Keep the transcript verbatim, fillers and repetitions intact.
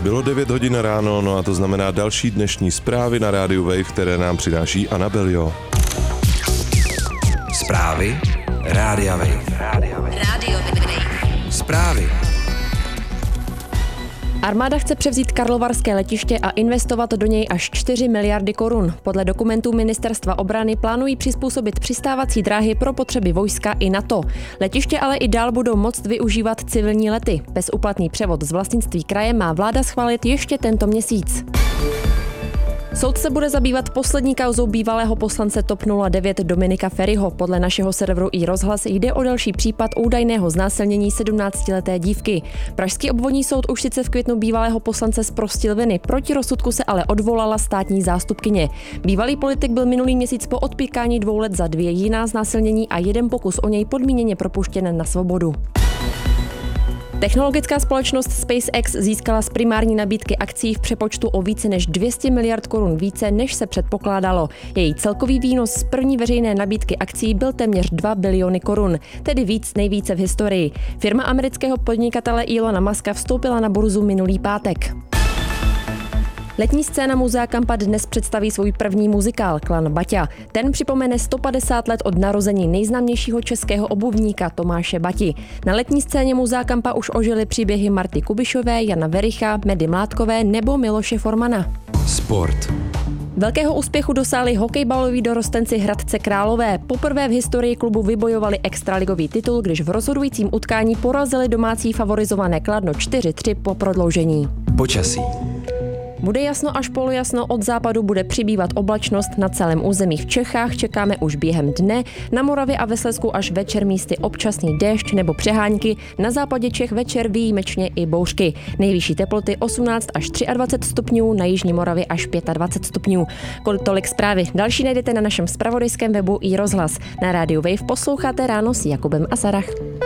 Bylo devět hodin ráno, no a to znamená další dnešní zprávy na rádiu Wave, které nám přináší Anabelio. Zprávy Rádia Wave. Rádio Wave. Zprávy. Armáda chce převzít karlovarské letiště a investovat do něj až čtyři miliardy korun. Podle dokumentů Ministerstva obrany plánují přizpůsobit přistávací dráhy pro potřeby vojska i NATO. Letiště ale i dál budou moct využívat civilní lety. Bezúplatný převod z vlastnictví kraje má vláda schválit ještě tento měsíc. Soud se bude zabývat poslední kauzou bývalého poslance TOP nula devět Dominika Feriho. Podle našeho serveru iRozhlas jde o další případ údajného znásilnění sedmnáctileté dívky. Pražský obvodní soud už sice v květnu bývalého poslance zprostil viny, proti rozsudku se ale odvolala státní zástupkyně. Bývalý politik byl minulý měsíc po odpíkání dvou let za dvě jiná znásilnění a jeden pokus o něj podmíněně propuštěn na svobodu. Technologická společnost SpaceX získala z primární nabídky akcií v přepočtu o více než dvě stě miliard korun více, než se předpokládalo. Její celkový výnos z první veřejné nabídky akcií byl téměř dva biliony korun, tedy víc nejvíce v historii. Firma amerického podnikatele Elona Muska vstoupila na burzu minulý pátek. Letní scéna Muzea Kampa dnes představí svůj první muzikál Klan Baťa. Ten připomene sto padesát let od narození nejznámějšího českého obuvníka Tomáše Bati. Na letní scéně Muzea Kampa už ožily příběhy Marty Kubišové, Jana Vericha, Medy Mládkové nebo Miloše Formana. Sport. Velkého úspěchu dosáhli hokejbaloví dorostenci Hradce Králové. Poprvé v historii klubu vybojovali extraligový titul, když v rozhodujícím utkání porazili domácí favorizované Kladno čtyři tři po prodloužení. Počasí. Bude jasno až polojasno, od západu bude přibývat oblačnost na celém území. V Čechách čekáme už během dne, na Moravě a ve Slezsku až večer místy občasný déšť nebo přehánky, na západě Čech večer výjimečně i bouřky. Nejvyšší teploty osmnáct až dvacet tři stupňů, na jižní Moravě až dvacet pět stupňů. Tolik zprávy. Další najdete na našem zpravodajském webu iRozhlas. Na rádiu Wave posloucháte Ráno s Jakubem a Sarah.